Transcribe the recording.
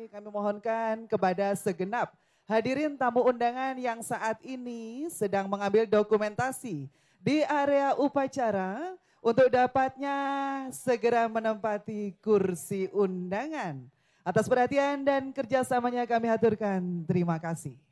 kami mohonkan kepada segenap hadirin tamu undangan yang saat ini sedang mengambil dokumentasi di area upacara untuk dapatnya segera menempati kursi undangan. Atas perhatian dan kerjasamanya kami haturkan terima kasih.